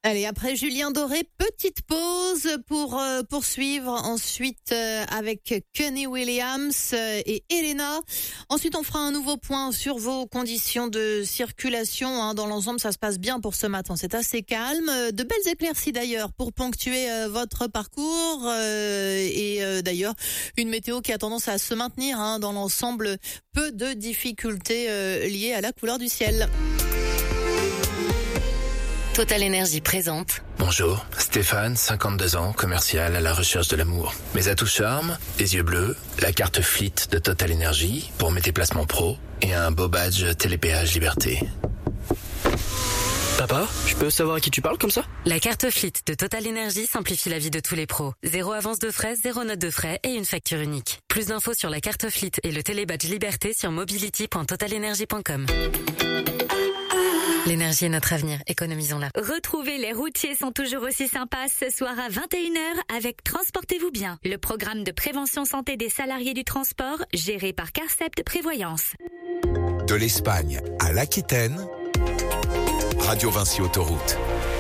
Allez, après Julien Doré, petite pause pour poursuivre ensuite avec Kenny Williams et Elena. Ensuite, on fera un nouveau point sur vos conditions de circulation. Dans l'ensemble, ça se passe bien pour ce matin. C'est assez calme. De belles éclaircies d'ailleurs pour ponctuer votre parcours. Et d'ailleurs, une météo qui a tendance à se maintenir dans l'ensemble. Peu de difficultés liées à la couleur du ciel. Total Énergie présente. Bonjour, Stéphane, 52 ans, commercial à la recherche de l'amour. Mes atouts charme, des yeux bleus, la carte Fleet de Total Énergie pour mes déplacements pro et un beau badge Télépéage Liberté. Papa, je peux savoir à qui tu parles comme ça ? La carte Fleet de Total Énergie simplifie la vie de tous les pros. 0 avance de frais, 0 note de frais et une facture unique. Plus d'infos sur la carte Fleet et le télébadge Liberté sur mobility.totalenergie.com. L'énergie est notre avenir, économisons-la. Retrouvez Les Routiers sont toujours aussi sympas ce soir à 21h avec Transportez-vous bien, le programme de prévention santé des salariés du transport géré par Carcept Prévoyance. De l'Espagne à l'Aquitaine, Radio Vinci Autoroute.